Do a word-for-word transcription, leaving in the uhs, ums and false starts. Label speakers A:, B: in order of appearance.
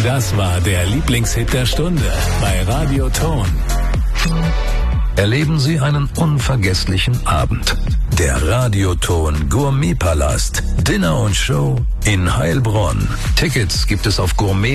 A: Das war der Lieblingshit der Stunde bei Radio Ton.
B: Erleben Sie einen unvergesslichen Abend. Der Radioton Gourmetpalast. Dinner und Show in Heilbronn. Tickets gibt es auf Gourmet